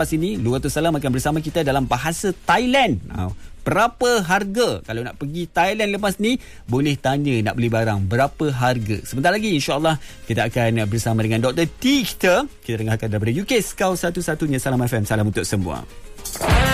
Sini Lughatul Salam akan bersama kita dalam bahasa Thailand. Berapa harga kalau nak pergi Thailand lepas ni? Boleh tanya nak beli barang berapa harga. Sebentar lagi insya-Allah kita akan bersama dengan Dr. T kita dengarkan daripada UK Scout satu-satunya Salam FM. Salam untuk semua.